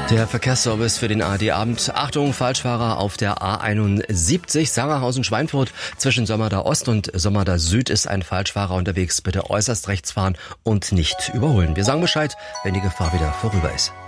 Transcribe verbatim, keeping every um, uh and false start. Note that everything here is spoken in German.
Der Verkehrsservice für den A R D-Abend. Achtung, Falschfahrer auf der A einundsiebzig, Sangerhausen-Schweinfurt. Zwischen Sommerda Ost und Sommerda Süd ist ein Falschfahrer unterwegs. Bitte äußerst rechts fahren und nicht überholen. Wir sagen Bescheid, wenn die Gefahr wieder vorüber ist.